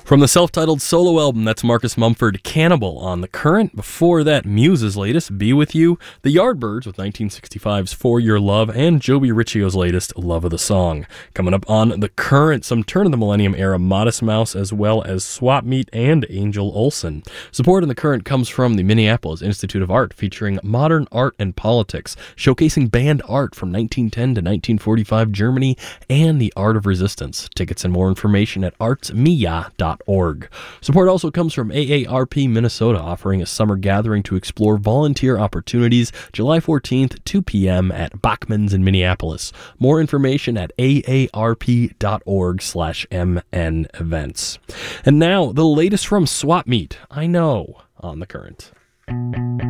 From the self-titled solo album, that's Marcus Mumford, Cannibal on The Current. Before that, Muse's latest, Be With You, The Yardbirds with 1965's For Your Love, and Joby Riccio's latest, Love of the Song. Coming up on The Current, some turn of the millennium era Modest Mouse, as well as Swap Meet and Angel Olsen. Support in The Current comes from the Minneapolis Institute of Art, featuring modern art and politics, showcasing band art from 1910 to 1945 Germany and the art of resistance. Tickets and more information at artsmia.org. Support also comes from AARP Minnesota, offering a summer gathering to explore volunteer opportunities July 14th, 2 p.m. at Bachman's in Minneapolis. More information at aarp.org/MN events. And now, the latest from Swap Meet, I Know, on The Current.